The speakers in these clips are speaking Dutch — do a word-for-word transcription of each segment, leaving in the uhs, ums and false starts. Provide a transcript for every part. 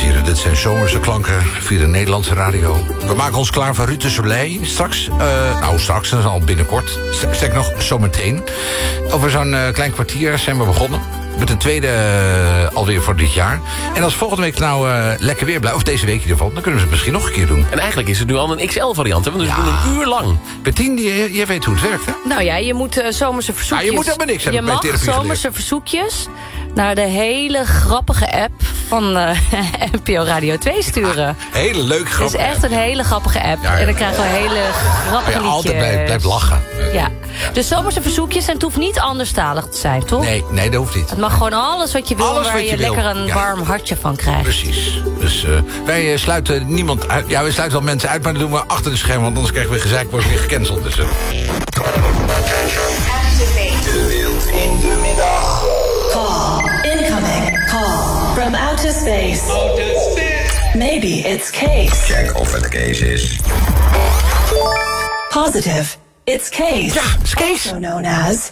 en heren, dit zijn zomerse klanken via de Nederlandse radio. We maken ons klaar voor Ruud de Soleil. Straks, uh, nou straks, dat is al binnenkort. Sterk nog, zometeen. Over zo'n uh, klein kwartier zijn we begonnen. Met een tweede uh, alweer voor dit jaar. En als volgende week nou uh, lekker weer blijft, of deze week in ieder geval, dan kunnen we het misschien nog een keer doen. En eigenlijk is het nu al een X L-variant, hè? Want we Ja. doen een uur lang. Bettien, jij, jij weet hoe het werkt, hè? Nou ja, je moet uh, zomerse verzoekjes... Ah, je moet helemaal niks, heb Je ik bij mag therapie geleerd. zomerse verzoekjes naar de hele grappige app van uh, N P O Radio twee sturen. Hele leuk grap. Het is echt een hele grappige app. Ja, ja. En dan krijgen we hele grappige Ja, liedjes. altijd blijft blijf lachen. Ja. Dus zomerse verzoekjes en het hoeft niet anderstalig te zijn, toch? Nee, nee, dat hoeft niet. Het mag gewoon alles wat je wil, Alles waar wat je, je wil. lekker een Ja. warm hartje van krijgt. Precies. Dus uh, wij uh, sluiten niemand uit. Ja, we sluiten wel mensen uit, maar dat doen we achter de schermen. Want anders krijgen we gezeik, worden we weer gecanceld. Dus, uh. De wild in de middag. Call. Incoming. Call. From outer space. Outer space. Maybe it's Case. Check of het Case is. Positive. It's Case. Ja, is Kees. Also known as...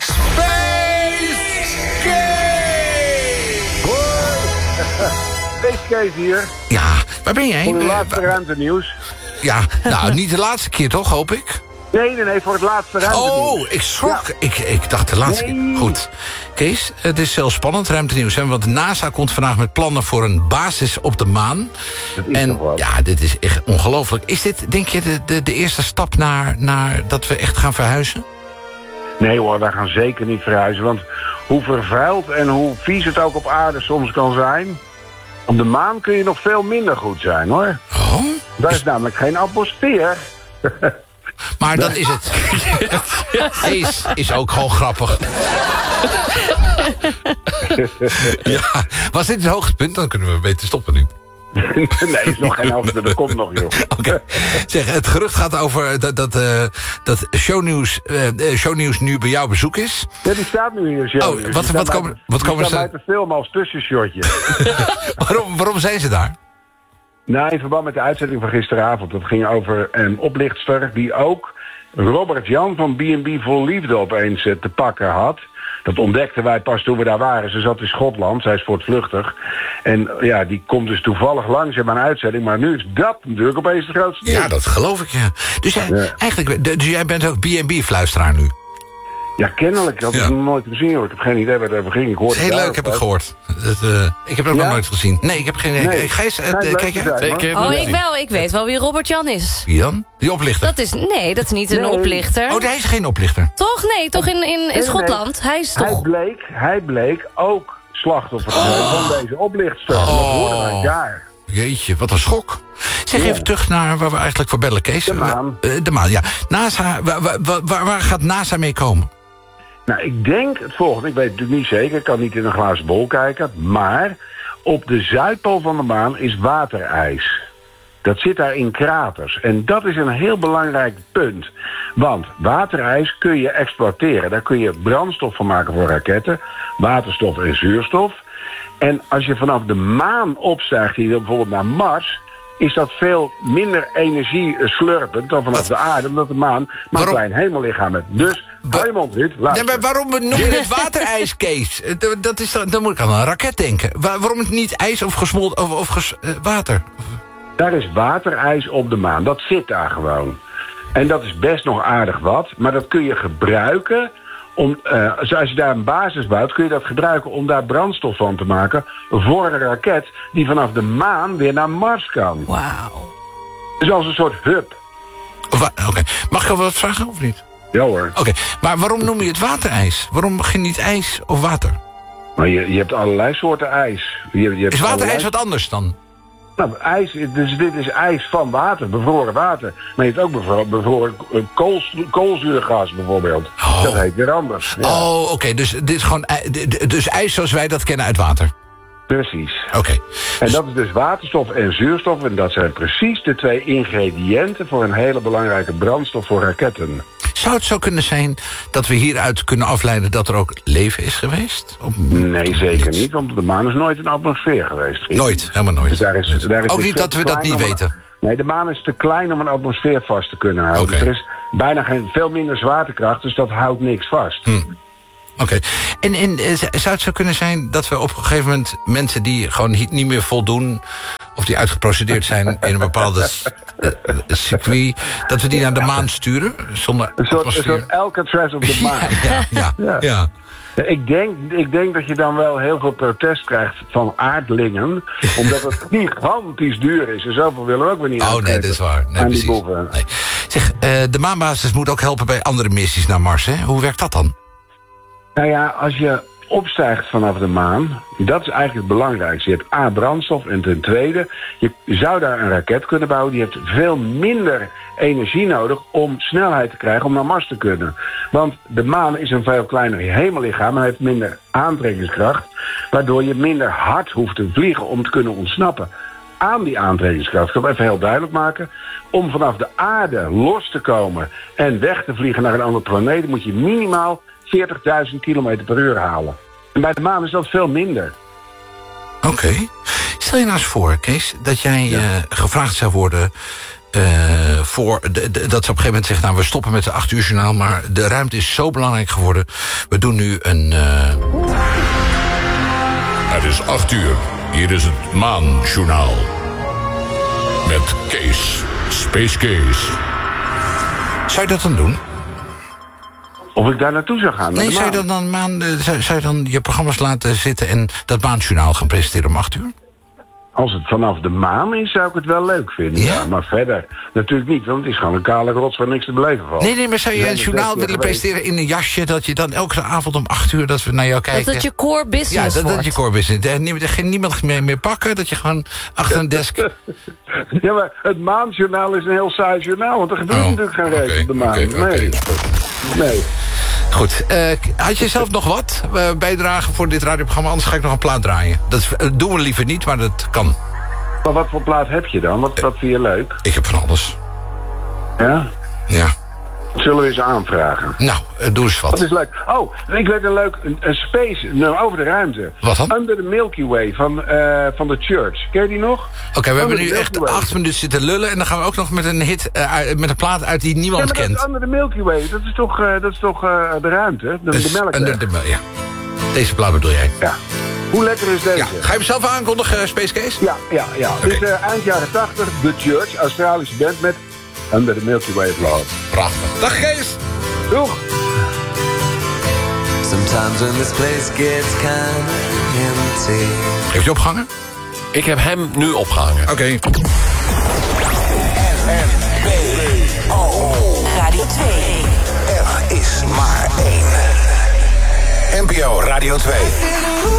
Space Case hier, Ja, waar ben jij? voor de Uh, laatste wa- ruimtenieuws. Ja, nou, niet de laatste keer toch, hoop ik? Nee, nee, nee, voor het laatste ruimtenieuws. Oh, ik schrok. Ik, ik dacht de laatste keer. Nee. Goed. Kees, het is heel spannend, ruimtenieuws. Hè? Want de NASA komt vandaag met plannen voor een basis op de maan. Dat is En toch wat. ja, dit is echt ongelooflijk. Is dit, denk je, de, de, de eerste stap naar, naar dat we echt gaan verhuizen? Nee hoor, wij gaan zeker niet verhuizen. Want hoe vervuild en hoe vies het ook op aarde soms kan zijn... op de maan kun je nog veel minder goed zijn, hoor. Oh? Daar is namelijk geen atmosfeer. Maar dan is het... Kees is ook gewoon grappig. Ja, was dit het hoogtepunt? Dan kunnen we beter stoppen nu. Nee, is nog geen hoogte, dat komt nog, joh. Oké. Zeg, het gerucht gaat over dat, dat, uh, dat shownieuws, uh, shownieuws nu bij jou bezoek is. Ja, die staat nu hier, Sjoerd. Oh, Die wat- staat wat bij- komen- wat die komen staat ze- bij te filmen als tussenshotje. waarom, waarom zijn ze daar? Nou, in verband met de uitzending van gisteravond. Dat ging over een oplichtster die ook Robert Jan van B en B Vol Liefde opeens eh, te pakken had. Dat ontdekten wij pas toen we daar waren. Ze zat in Schotland, zij is voortvluchtig. En ja, die komt dus toevallig langs in mijn uitzending. Maar nu is dat natuurlijk opeens de grootste Ja, ding. dat geloof ik, ja. Dus, jij, Ja. eigenlijk, dus jij bent ook B en B-fluisteraar nu. Ja, kennelijk. Dat heb Ja. ik nog nooit gezien, hoor. Ik heb geen idee waar het over ging. Ik Dat hoorde is heel het leuk, heb ik daar. gehoord. Dat, uh, ik heb het ook Ja? nog nooit gezien. Nee, ik heb geen... Nee. Ik, Gijs, uh, Schijnt leuk kijk te je? zijn, Nee, hoor. ik heb Oh, het ik niet. wel. Ik weet wel wie Robert Jan is. Wie dan? Die oplichter. Dat is... Nee, dat is niet een Nee. oplichter. Oh, hij is geen oplichter. Toch? Nee, toch in, in, in nee. Schotland? Hij is Hij toch... bleek, hij bleek ook slachtoffer te zijn van deze oplichtster. Dat hoorden wij daar. Jeetje, wat een schok. Zeg Ja. even terug naar waar we eigenlijk voor bellen, Kees. De maan. Uh, de maan, ja. NASA, waar, waar, waar, waar gaat NASA mee komen? Nou, ik denk het volgende. Ik weet het natuurlijk niet zeker. Ik kan niet in een glazen bol kijken. Maar op de Zuidpool van de maan is waterijs. Dat zit daar in kraters. En dat is een heel belangrijk punt. Want waterijs kun je exploiteren. Daar kun je brandstof van maken voor raketten. Waterstof en zuurstof. En als je vanaf de maan opstijgt, hier bijvoorbeeld naar Mars... is dat veel minder energie slurpend dan vanaf de aarde. Omdat de maan maar een Waarom- klein hemellichaam heeft. Dus, hou je mond, Ruud. Ja, Luister. maar waarom noem je het waterijs, Kees? Eh, dat- Dat is, dan dan moet ik aan een raket denken. Waar- waarom het niet ijs of gesmolten of, of ges- eh, water? Daar is waterijs op de maan. Dat zit daar gewoon. En dat is best nog aardig wat. Maar dat kun je gebruiken... Om, uh, als je daar een basis bouwt, kun je dat gebruiken om daar brandstof van te maken... voor een raket die vanaf de maan weer naar Mars kan. Wauw. Dus als een soort hub. Wa- Oké, mag ik wel wat vragen of niet? Ja hoor. Oké, maar waarom noem je het waterijs? Waarom geen niet ijs of water? Maar je, je hebt allerlei soorten ijs. Je, je hebt Is waterijs allerlei- wat anders dan? Nou, ijs, dus dit is ijs van water, bevroren water. Maar je hebt ook bevroren, bevroren eh, kool, koolzuurgas bijvoorbeeld. Oh. Dat heet weer anders. Ja, Oh, oké, dus dit is gewoon ij- d- d- dus ijs zoals wij dat kennen uit water. precies. Oké. En dat is dus waterstof en zuurstof. En dat zijn precies de twee ingrediënten voor een hele belangrijke brandstof voor raketten. Zou het zo kunnen zijn dat we hieruit kunnen afleiden dat er ook leven is geweest? Op- Nee, zeker niet, want op de maan is nooit een atmosfeer geweest. Nooit, helemaal nooit. Dus daar is, daar is Ook het niet te dat we dat klein niet om een- weten. Nee, de maan is te klein om een atmosfeer vast te kunnen houden. Oké. Dus er is bijna geen, veel minder zwaartekracht, dus dat houdt niks vast. Hm. Oké. En, en eh, z- zou het zo kunnen zijn dat we op een gegeven moment mensen die gewoon hi- niet meer voldoen of die uitgeprocedeerd zijn in een bepaalde uh, circuit, dat we die naar de maan sturen? Zonder Een soort, een atmosfeer? soort Alcatraz op de maan. Ja, ja, ja. Ja. ja. Ik denk, ik denk dat je dan wel heel veel protest krijgt van aardlingen. Omdat het gigantisch duur is. En zoveel willen we ook weer niet Oh nee, uitgeven dat is waar. Nee, aan die precies. boeven. Nee. Zeg, uh, de maanbasis moet ook helpen bij andere missies naar Mars, hè? Hoe werkt dat dan? Nou ja, als je opstijgt vanaf de maan, dat is eigenlijk het belangrijkste. Je hebt A, brandstof en ten tweede, je zou daar een raket kunnen bouwen. Die heeft veel minder energie nodig om snelheid te krijgen om naar Mars te kunnen. Want de maan is een veel kleiner hemellichaam en heeft minder aantrekkingskracht, waardoor je minder hard hoeft te vliegen om te kunnen ontsnappen aan die aantrekkingskracht. Ik wil even heel duidelijk maken. Om vanaf de aarde los te komen en weg te vliegen naar een andere planeet, moet je minimaal veertigduizend kilometer per uur halen. En bij de maan is dat veel minder. Oké. Okay. Stel je nou eens voor, Kees, dat jij ja. uh, gevraagd zou worden Uh, voor de, de, dat ze op een gegeven moment zeggen, nou, we stoppen met de acht uur journaal, maar de ruimte is zo belangrijk geworden. We doen nu een... Uh... Het is acht uur. Hier is het Maanjournaal. Met Kees. Space Kees. Zou je dat dan doen? Of ik daar naartoe zou gaan? Nee, zou je dan, dan maan, zou, zou je dan je programma's laten zitten en dat Maanjournaal gaan presenteren om acht uur? Als het vanaf de maan is, zou ik het wel leuk vinden. Ja? Ja, maar verder natuurlijk niet, want het is gewoon een kale rots waar niks te beleven valt. Nee, nee, maar zou je een journaal willen presenteren in een jasje, dat je dan elke avond om acht uur dat we naar jou kijken? Dat het je core business ja, dat, wordt. dat je core business. Er niemand, geen niemand meer, meer pakken, dat je gewoon achter een desk... Ja, maar het maanjournaal is een heel saai journaal, want er gebeurt oh, natuurlijk geen reet okay, op de maan. Okay, okay. Nee. Nee. Goed, uh, had je zelf nog wat uh, bijdragen voor dit radioprogramma? Anders ga ik nog een plaat draaien. Dat uh, doen we liever niet, maar dat kan. Maar wat voor plaat heb je dan? Wat, wat vind je leuk? Ik heb van alles. Ja? Ja. Zullen we eens aanvragen? Nou, uh, doe eens wat. Dat is leuk. Oh, ik weet een leuk, een, een space, nou, over de ruimte. Wat dan? Under the Milky Way van, uh, van The Church. Ken je die nog? Oké, okay, we Under hebben nu echt Way. acht minuten zitten lullen en dan gaan we ook nog met een hit, uh, met een plaat uit die niemand ja, maar kent. Dat is Under the Milky Way, dat is toch, uh, dat is toch uh, de ruimte, de, dus de melkweg. Under the Milky, ja. Deze plaat bedoel jij? Ja. Hoe lekker is deze? Ja. Ga je hem zelf aankondigen, Space Case? Ja, ja, ja. Okay. Dit is uh, eind jaren tachtig, The Church, Australische band met Under the Milky Way of Love. Prachtig. Dag Kees! Doeg! Sometimes when this place gets kind of empty. Heeft je opgehangen? Ik heb hem nu opgehangen. Oké. Okay. Radio twee. Er is maar één. N P O Radio twee.